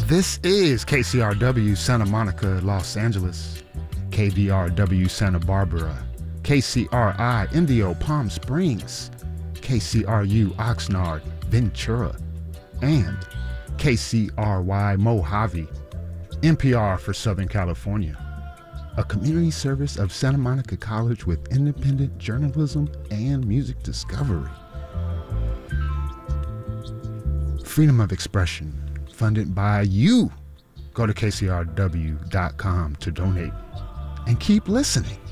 This is KCRW Santa Monica, Los Angeles, KVRW Santa Barbara, KCRI Indio Palm Springs, KCRU Oxnard, Ventura, and KCRY Mojave, NPR for Southern California, a community service of Santa Monica College with independent journalism and music discovery. Freedom of expression, funded by you. Go to kcrw.com to donate and keep listening.